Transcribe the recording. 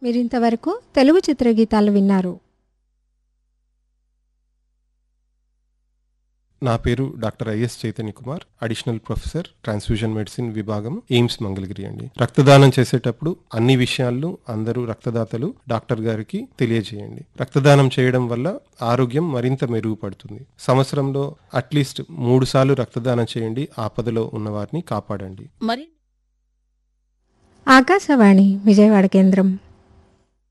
మీరింతవరకు తెలుగు చిత్రగీతాలు విన్నారు. నా పేరు doctor is Chaitanya Kumar, additional professor transfusion medicine విభాగం, ఎయిమ్స్ మంగళగిరి అండి. రక్తదానం చేసేటప్పుడు అన్ని విషయాలను అందరూ రక్తదాతలు డాక్టర్ గారికి తెలియజేయండి. రక్తదానం చేయడం వల్ల ఆరోగ్యం మరింత మెరుగుపడుతుంది. సంవత్సరంలో అట్లీస్ట్ 3 సార్లు రక్తదానం చేయండి. ఆపదలో ఉన్న వారిని కాపాడండి. ఆకాశవాణి విజయవాడ కేంద్రం.